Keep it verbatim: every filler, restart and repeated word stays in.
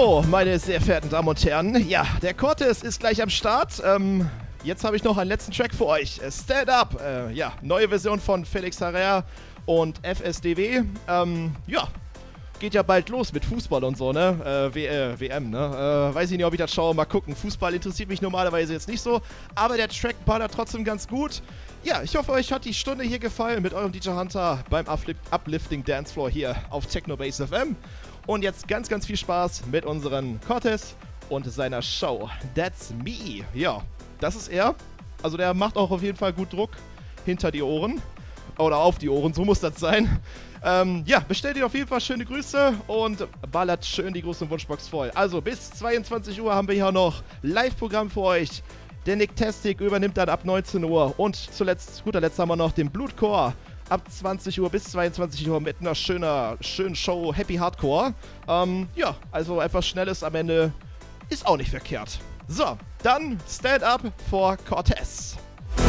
So, meine sehr verehrten Damen und Herren, ja, der Cortez ist gleich am Start. Ähm, jetzt habe ich noch einen letzten Track für euch. Stand Up, äh, ja, neue Version von Felix Herrera und F S D W. Ähm, ja, geht ja bald los mit Fußball und so, ne? Äh, w äh, W M, ne? Äh, weiß ich nicht, ob ich das schaue, mal gucken. Fußball interessiert mich normalerweise jetzt nicht so, aber der Track ballert trotzdem ganz gut. Ja, ich hoffe, euch hat die Stunde hier gefallen mit eurem D J Hunter beim Uplift Uplifting Dancefloor hier auf Technobase F M. Und jetzt ganz, ganz viel Spaß mit unserem Cortez und seiner Show. That's me. Ja, das ist er. Also der macht auch auf jeden Fall gut Druck hinter die Ohren. Oder auf die Ohren, so muss das sein. Ähm, ja, bestellt ihr auf jeden Fall schöne Grüße und ballert schön die große Wunschbox voll. Also bis zweiundzwanzig Uhr haben wir hier noch Live-Programm für euch. Der Nick Testic übernimmt dann ab neunzehn Uhr. Und zuletzt, zu guter Letzt haben wir noch den Blutchor ab zwanzig Uhr bis zweiundzwanzig Uhr mit einer schöner, schönen Show Happy Hardcore. Ähm, ja, also etwas Schnelles am Ende ist auch nicht verkehrt. So, dann Stand Up for Cortez.